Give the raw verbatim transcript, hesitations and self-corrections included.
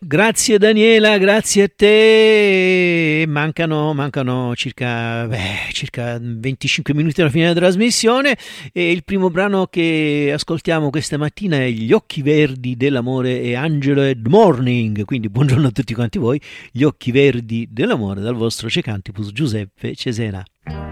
Grazie Daniela, grazie a te. Mancano, mancano circa, beh, circa venticinque minuti alla fine della trasmissione e il primo brano che ascoltiamo questa mattina è Gli occhi verdi dell'amore e Angelo and Morning, quindi buongiorno a tutti quanti voi, Gli occhi verdi dell'amore dal vostro Cecantipus Giuseppe Cesena.